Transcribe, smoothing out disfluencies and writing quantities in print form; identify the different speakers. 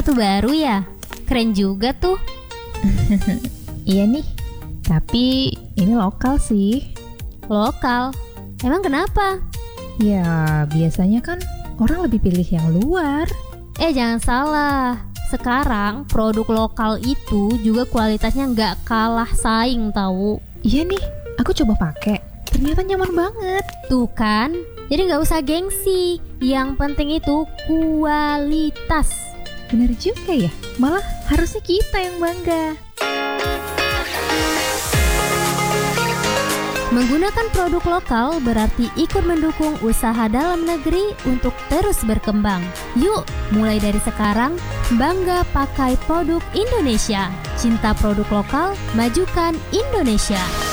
Speaker 1: sepatu baru ya? Keren juga tuh.
Speaker 2: Iya nih, tapi ini lokal sih.
Speaker 1: Lokal? Emang kenapa?
Speaker 2: Ya, biasanya kan orang lebih pilih yang luar.
Speaker 1: Jangan salah. Sekarang produk lokal itu juga kualitasnya nggak kalah saing tahu.
Speaker 2: Iya nih, aku coba pakai. Ternyata nyaman banget.
Speaker 1: Tuh kan, jadi nggak usah gengsi. Yang penting itu kualitas.
Speaker 2: Bener juga ya, malah harusnya kita yang bangga.
Speaker 1: Menggunakan produk lokal berarti ikut mendukung usaha dalam negeri untuk terus berkembang. Yuk, mulai dari sekarang, bangga pakai produk Indonesia. Cinta produk lokal, majukan Indonesia.